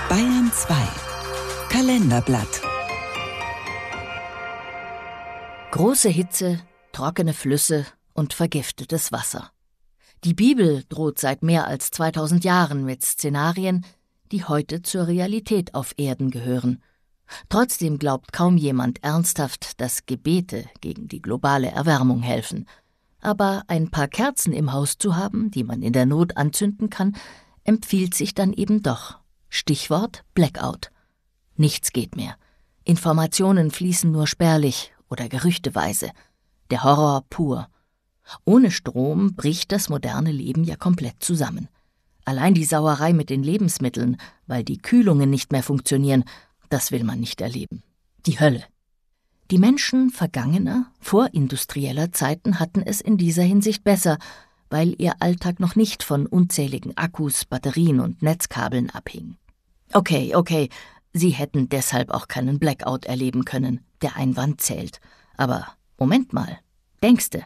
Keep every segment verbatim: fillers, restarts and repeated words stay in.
Bayern zwei Kalenderblatt. Große Hitze, trockene Flüsse und vergiftetes Wasser. Die Bibel droht seit mehr als zweitausend Jahren mit Szenarien, die heute zur Realität auf Erden gehören. Trotzdem glaubt kaum jemand ernsthaft, dass Gebete gegen die globale Erwärmung helfen. Aber ein paar Kerzen im Haus zu haben, die man in der Not anzünden kann, empfiehlt sich dann eben doch. Stichwort Blackout. Nichts geht mehr. Informationen fließen nur spärlich oder gerüchteweise. Der Horror pur. Ohne Strom bricht das moderne Leben ja komplett zusammen. Allein die Sauerei mit den Lebensmitteln, weil die Kühlungen nicht mehr funktionieren, das will man nicht erleben. Die Hölle. Die Menschen vergangener, vorindustrieller Zeiten hatten es in dieser Hinsicht besser, weil ihr Alltag noch nicht von unzähligen Akkus, Batterien und Netzkabeln abhing. Okay, okay, sie hätten deshalb auch keinen Blackout erleben können. Der Einwand zählt. Aber Moment mal, denkste.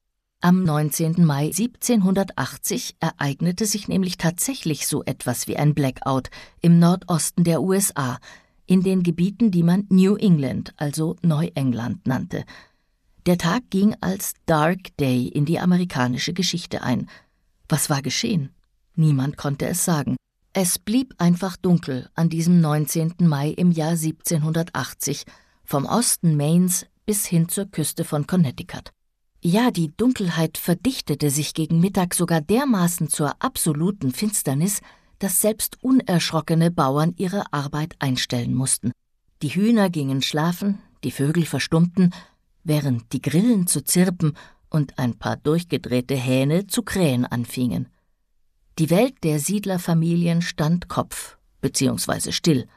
Am neunzehnten Mai siebzehnhundertachtzig ereignete sich nämlich tatsächlich so etwas wie ein Blackout im Nordosten der U S A, in den Gebieten, die man New England, also Neuengland, nannte. Der Tag ging als Dark Day in die amerikanische Geschichte ein. Was war geschehen? Niemand konnte es sagen. Es blieb einfach dunkel an diesem neunzehnten Mai im Jahr siebzehnhundertachtzig, vom Osten Maines bis hin zur Küste von Connecticut. Ja, die Dunkelheit verdichtete sich gegen Mittag sogar dermaßen zur absoluten Finsternis, dass selbst unerschrockene Bauern ihre Arbeit einstellen mussten. Die Hühner gingen schlafen, die Vögel verstummten, während die Grillen zu zirpen und ein paar durchgedrehte Hähne zu krähen anfingen. Die Welt der Siedlerfamilien stand Kopf, beziehungsweise still.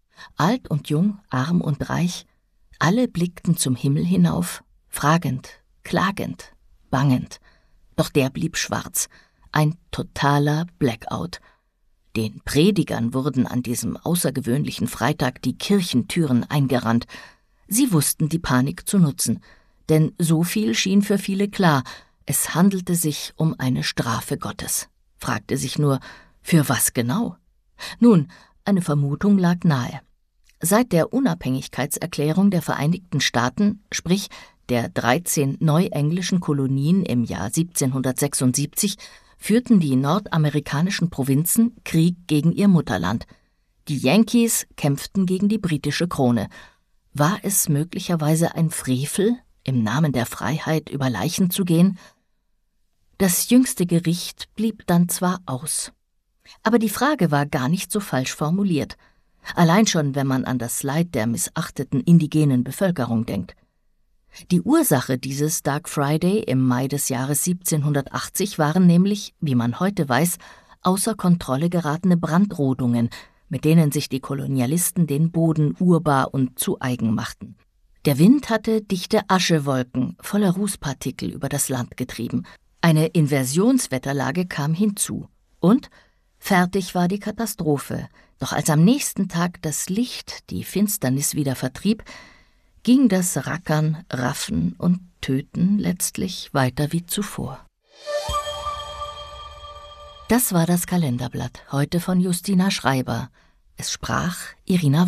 Alt und jung, arm und reich, alle blickten zum Himmel hinauf, fragend, klagend, bangend. Doch der blieb schwarz, ein totaler Blackout. Den Predigern wurden an diesem außergewöhnlichen Freitag die Kirchentüren eingerannt. Sie wussten die Panik zu nutzen, denn so viel schien für viele klar, es handelte sich um eine Strafe Gottes. Fragte sich nur, für was genau? Nun, eine Vermutung lag nahe. Seit der Unabhängigkeitserklärung der Vereinigten Staaten, sprich der dreizehn neuenglischen Kolonien im Jahr siebzehnhundertsechsundsiebzig, führten die nordamerikanischen Provinzen Krieg gegen ihr Mutterland. Die Yankees kämpften gegen die britische Krone. War es möglicherweise ein Frevel, im Namen der Freiheit über Leichen zu gehen? Das jüngste Gericht blieb dann zwar aus. Aber die Frage war gar nicht so falsch formuliert. Allein schon, wenn man an das Leid der missachteten indigenen Bevölkerung denkt. Die Ursache dieses Dark Friday im Mai des Jahres siebzehnhundertachtzig waren nämlich, wie man heute weiß, außer Kontrolle geratene Brandrodungen, mit denen sich die Kolonialisten den Boden urbar und zu eigen machten. Der Wind hatte dichte Aschewolken voller Rußpartikel über das Land getrieben. Eine Inversionswetterlage kam hinzu. Und fertig war die Katastrophe. Doch als am nächsten Tag das Licht die Finsternis wieder vertrieb, ging das Rackern, Raffen und Töten letztlich weiter wie zuvor. Das war das Kalenderblatt, heute von Justina Schreiber. Es sprach Irina